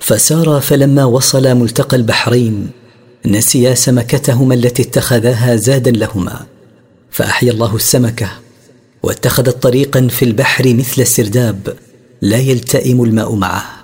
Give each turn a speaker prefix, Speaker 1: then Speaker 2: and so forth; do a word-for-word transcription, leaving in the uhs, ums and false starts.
Speaker 1: فسار فلما وصل ملتقى البحرين نسيا سمكتهما التي اتخذاها زادا لهما، فأحيا الله السمكة واتخذت طريقا في البحر مثل السرداب لا يلتئم الماء معه.